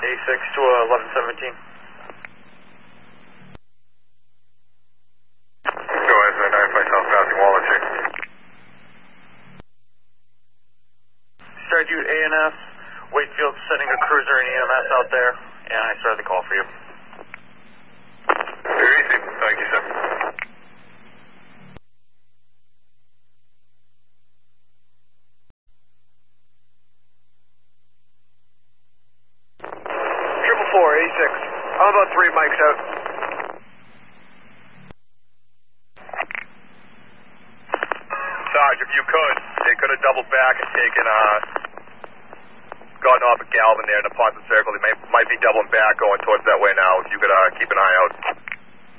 A6 to 1117. Go ahead, 95 South passing Waller 2. Stardude ANS, Wakefield sending a cruiser and EMS out there, and I started the call for you. Very easy. Thank you, sir. Triple 4, A6. I'm about 3 mics out. Sarge, if you could, they could have doubled back and taken, gotten off at Galvin there in the Ponson Circle. They might be doubling back going towards that way now. If you could keep an eye out.